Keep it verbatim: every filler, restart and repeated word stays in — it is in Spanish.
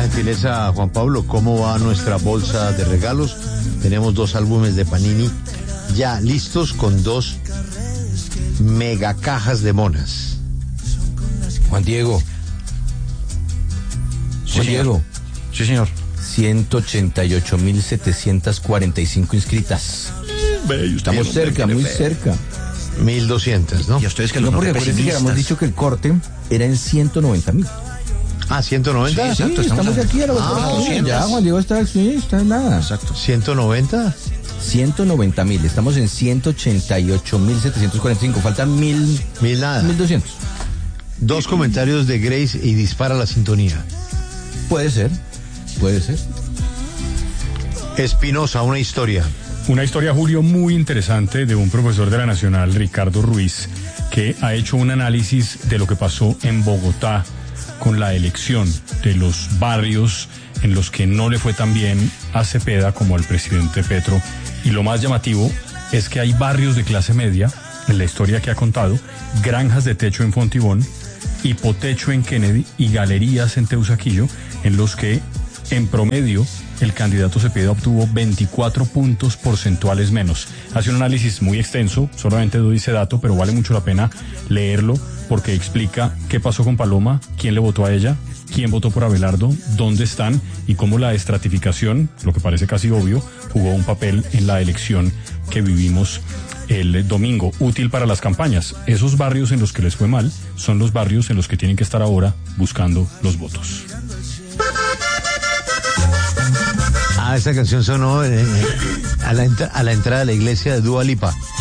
gentileza, Juan Pablo, ¿cómo va nuestra bolsa de regalos? Tenemos dos álbumes de Panini ya listos con dos mega cajas de monas. Juan Diego. Sí, Juan señor. Diego. Sí, señor. ciento ochenta y ocho mil setecientas cuarenta y cinco inscritas. Estamos cerca, muy cerca. mil doscientos, ¿no? Y a ustedes que No, los porque noté acuérdense que habíamos pesimistas. dicho que el corte era en ciento noventa mil. Ah, ¿ciento noventa? Sí, exacto, Sí, estamos estamos a- aquí a la Ah, vuelta. doscientos. Ya, Juan Diego está, sí, está en nada. Exacto. ¿ciento noventa? ciento noventa mil, estamos en ciento ochenta y ocho mil setecientos cuarenta y cinco, faltan mil, Mil nada. mil doscientos. Dos comentarios de Grace y dispara la sintonía. Puede ser, puede ser. Espinosa, una historia. Una historia, Julio, muy interesante de un profesor de la Nacional, Ricardo Ruiz, que ha hecho un análisis de lo que pasó en Bogotá con la elección de los barrios en los que no le fue tan bien a Cepeda como al presidente Petro. Y lo más llamativo es que hay barrios de clase media, en la historia que ha contado, granjas de techo en Fontibón, hipotecho en Kennedy y galerías en Teusaquillo, en los que, en promedio, el candidato Cepeda obtuvo veinticuatro puntos porcentuales menos. Hace un análisis muy extenso, solamente doy ese dato, pero vale mucho la pena leerlo porque explica qué pasó con Paloma, quién le votó a ella, quién votó por Abelardo, dónde están y cómo la estratificación, lo que parece casi obvio, jugó un papel en la elección que vivimos el domingo, útil para las campañas. Esos barrios en los que les fue mal son los barrios en los que tienen que estar ahora buscando los votos. Ah, esa canción sonó eh, a, la entra- a la entrada de la iglesia de Dua Lipa.